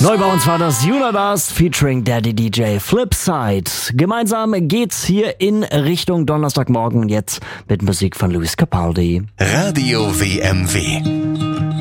Neu bei uns war das Universe featuring Daddy DJ Flipside. Gemeinsam geht's hier in Richtung Donnerstagmorgen jetzt mit Musik von Lewis Capaldi. Radio WMW.